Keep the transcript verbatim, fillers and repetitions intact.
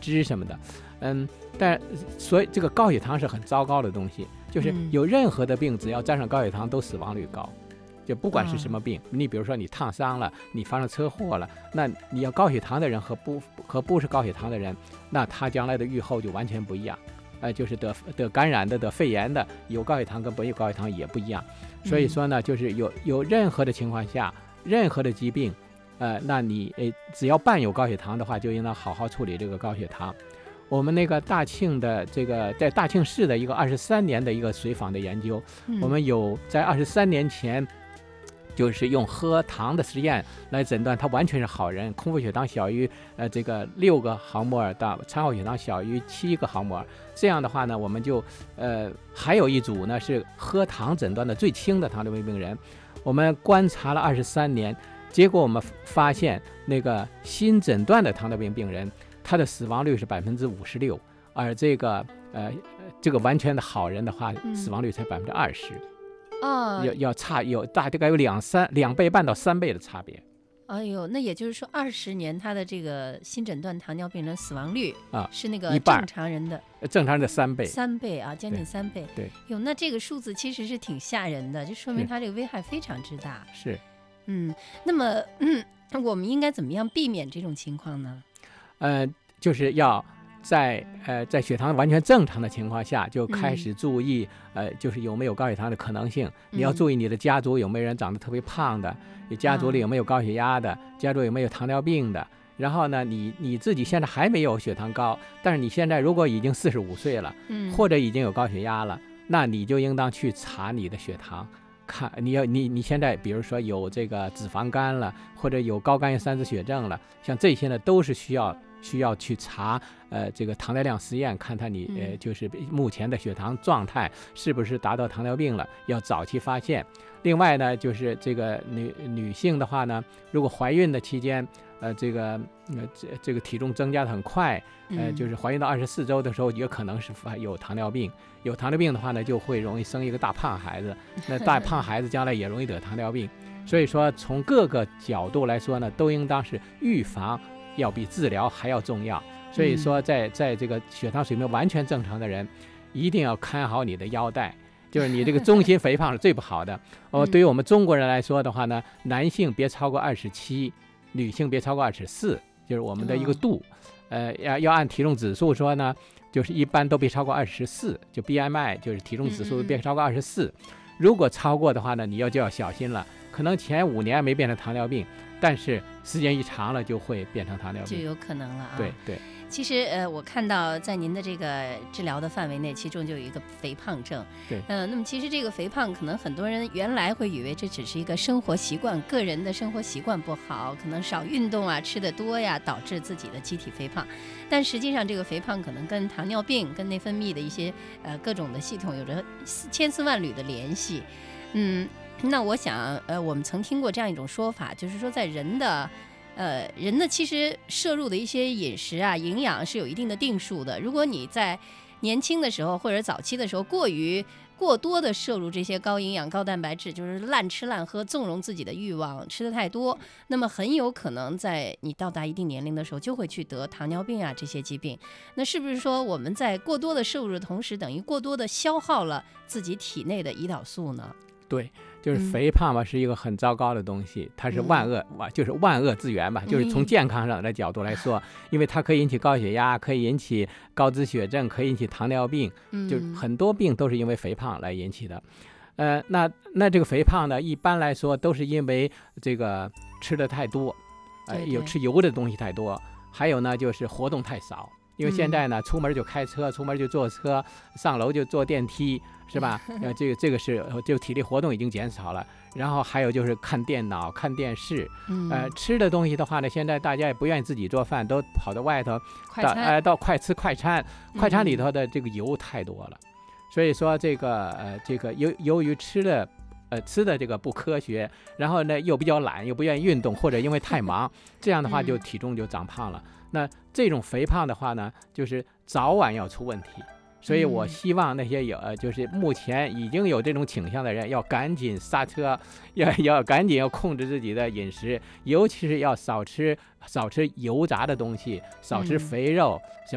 脂什么的，嗯，但所以这个高血糖是很糟糕的东西，就是有任何的病只要沾上高血糖都死亡率高。就不管是什么病，你比如说你烫伤了，你发生车祸了，那你要高血糖的人和不和不是高血糖的人，那他将来的预后就完全不一样。呃，就是得得感染的、得肺炎的，有高血糖跟没有高血糖也不一样。所以说呢，就是有有任何的情况下，任何的疾病，呃，那你呃只要伴有高血糖的话，就应当好好处理这个高血糖。我们那个大庆的这个在大庆市的一个二十三年的一个随访的研究， 嗯、 我们有在二十三年前。就是用喝糖的实验来诊断他完全是好人，空腹血糖小于呃这个六个毫摩尔到餐后血糖小于七个毫摩尔，这样的话呢，我们就呃还有一组呢是喝糖诊断的最轻的糖尿病病人，我们观察了二十三年，结果我们发现那个新诊断的糖尿病病人，他的死亡率是百分之五十六，而这个呃这个完全的好人的话，死亡率才百分之二十。 哦， 要要差有大概有两三两倍半到三倍的差别。 哎呦，那也就是说，二十年他的这个新诊断糖尿病人死亡率啊是那个正常人的正常人的三倍， 三倍啊，将近三倍。 对， 哟，那这个数字其实是挺吓人的，就说明它这个危害非常之大。 是， 嗯，那么嗯，我们应该怎么样避免这种情况呢？ 呃，就是要。在呃，在血糖完全正常的情况下，就开始注意、嗯、呃，就是有没有高血糖的可能性。你要注意你的家族有没有人长得特别胖的，你家族里有没有高血压的，嗯、家族有没有糖尿病的。然后呢，你你自己现在还没有血糖高，但是你现在如果已经四十五岁了， 嗯， 或者已经有高血压了，那你就应当去查你的血糖。看你要你你现在比如说有这个脂肪肝了，或者有高肝盐三酯血症了，像这些呢都是需要需要去查呃这个糖耐量实验，看看你呃就是目前的血糖状态是不是达到糖尿病了，要早期发现。另外呢，就是这个女女性的话呢，如果怀孕的期间呃这个呃这这个体重增加的很快，呃就是怀孕到二十四周的时候也可能是有糖尿病。有糖尿病的话呢，就会容易生一个大胖孩子，那大胖孩子将来也容易得糖尿病。所以说从各个角度来说呢，都应当是预防要比治疗还要重要。所以说在在这个血糖水平完全正常的人，一定要看好你的腰带，就是你这个中心肥胖是最不好的。哦，对于我们中国人来说的话呢，男性别超过二十七，女性别超过二十四，就是我们的一个度。呃，要要按体重指数说呢，就是一般都别超过二十四，就 B M I 就是体重指数别超过二十四。如果超过的话呢，你要就要小心了，可能前五年没变成糖尿病，但是时间一长了就会变成糖尿病， 就有可能了啊。 对对。 其实呃，我看到在您的这个治疗的范围内，其中就有一个肥胖症。 对， 嗯、呃，那么其实这个肥胖，可能很多人原来会以为这只是一个生活习惯，个人的生活习惯不好，可能少运动啊，吃得多呀，导致自己的机体肥胖。但实际上，这个肥胖可能跟糖尿病、跟内分泌的一些呃各种的系统有着千丝万缕的联系。嗯，那我想呃，我们曾听过这样一种说法，就是说在人的。呃，人呢其实摄入的一些饮食啊、营养是有一定的定数的。如果你在年轻的时候或者早期的时候过于过多的摄入这些高营养、高蛋白质，就是滥吃滥喝，纵容自己的欲望，吃得太多，那么很有可能在你到达一定年龄的时候就会去得糖尿病啊这些疾病。那是不是说我们在过多的摄入的同时，等于过多的消耗了自己体内的胰岛素呢？ 对，就是肥胖嘛，是一个很糟糕的东西，它是万恶，嗯、就是万恶之源吧。就是从健康上的角度来说，嗯、因为它可以引起高血压，可以引起高脂血症，可以引起糖尿病， 嗯、 就很多病都是因为肥胖来引起的。呃，那那这个肥胖呢，一般来说都是因为这个吃的太多，呃，有吃油的东西太多，还有呢就是活动太少。因为现在呢，出门就开车，出门就坐车，上楼就坐电梯，是吧？呃，这个这个是就体力活动已经减少了。然后还有就是看电脑、看电视，呃，吃的东西的话呢，现在大家也不愿意自己做饭，都跑到外头，到呃到快吃快餐，快餐里头的这个油太多了，所以说这个呃这个由由于吃的。呃，吃的这个不科学，然后呢又比较懒，又不愿意运动，或者因为太忙，这样的话就体重就长胖了。那这种肥胖的话呢，就是早晚要出问题。所以我希望那些有呃，就是目前已经有这种倾向的人，要赶紧刹车，要要赶紧要控制自己的饮食，尤其是要少吃少吃油炸的东西，少吃肥肉。